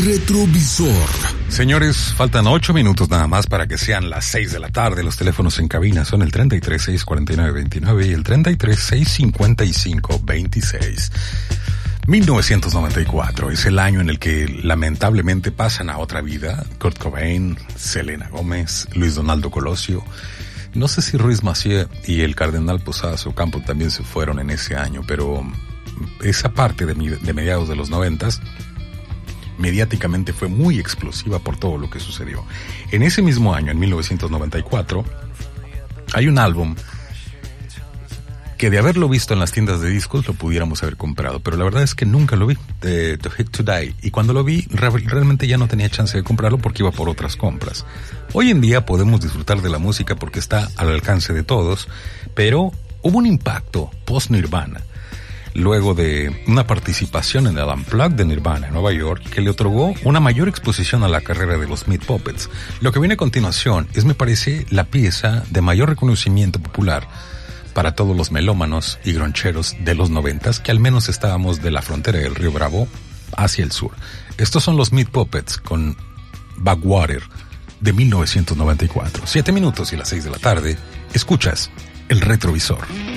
retrovisor. Señores, faltan 8 minutos nada más para que sean las 6 de la tarde. Los teléfonos en cabina son el 33-649-29 y el 33-655-26. 1994 es el año en el que lamentablemente pasan a otra vida Kurt Cobain, Selena Gómez, Luis Donaldo Colosio. No sé si Ruiz Massieu y el cardenal Posadas Ocampo también se fueron en ese año, pero esa parte de mediados de los 90s mediáticamente fue muy explosiva por todo lo que sucedió. En ese mismo año, en 1994, hay un álbum que de haberlo visto en las tiendas de discos lo pudiéramos haber comprado, pero la verdad es que nunca lo vi, To Hate to Die, y cuando lo vi realmente ya no tenía chance de comprarlo porque iba por otras compras. Hoy en día podemos disfrutar de la música porque está al alcance de todos, pero hubo un impacto post-Nirvana, luego de una participación en el Unplugged de Nirvana en Nueva York, que le otorgó una mayor exposición a la carrera de los Meat Puppets. Lo que viene a continuación es, me parece, la pieza de mayor reconocimiento popular para todos los melómanos y groncheros de los 90s, que al menos estábamos de la frontera del Río Bravo hacia el sur. Estos son los Meat Puppets con Backwater de 1994. 7 minutos y las 6 de la tarde. Escuchas El Retrovisor.